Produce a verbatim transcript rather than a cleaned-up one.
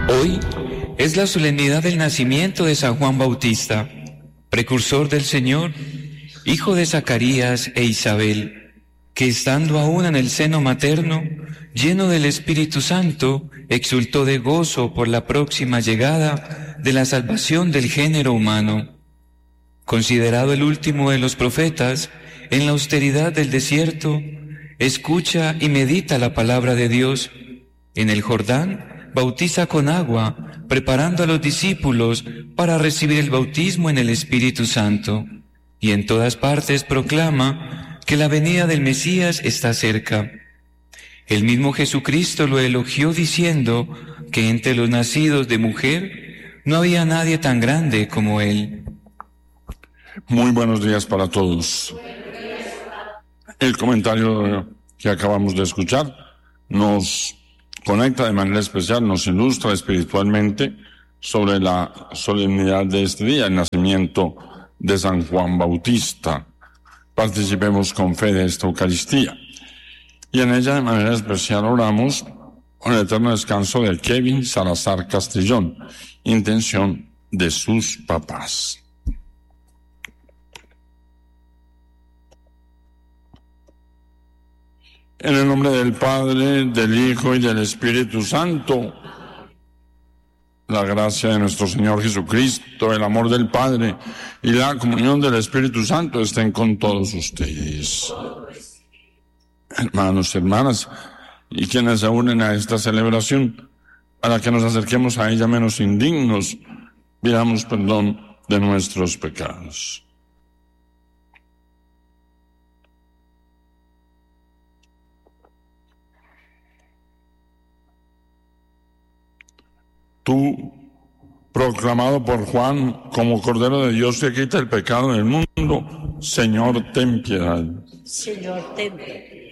Hoy es la solemnidad del nacimiento de San Juan Bautista, precursor del Señor, hijo de Zacarías e Isabel, que estando aún en el seno materno, lleno del Espíritu Santo, exultó de gozo por la próxima llegada de la salvación del género humano. Considerado el último de los profetas, en la austeridad del desierto, escucha y medita la palabra de Dios. En el Jordán, bautiza con agua, preparando a los discípulos para recibir el bautismo en el Espíritu Santo. Y en todas partes proclama que la venida del Mesías está cerca. El mismo Jesucristo lo elogió diciendo que entre los nacidos de mujer no había nadie tan grande como él. Muy buenos días para todos. El comentario que acabamos de escuchar nos conecta de manera especial, nos ilustra espiritualmente sobre la solemnidad de este día, el nacimiento de San Juan Bautista. Participemos con fe de esta Eucaristía. Y en ella de manera especial oramos con el eterno descanso de Kevin Salazar Castrillón, intención de sus papás. En el nombre del Padre, del Hijo y del Espíritu Santo, la gracia de nuestro Señor Jesucristo, el amor del Padre y la comunión del Espíritu Santo estén con todos ustedes. Hermanos y hermanas, y quienes se unen a esta celebración, para que nos acerquemos a ella menos indignos, pidamos perdón de nuestros pecados. Tú, proclamado por Juan como Cordero de Dios que quita el pecado del mundo, Señor, ten piedad. Señor, ten piedad.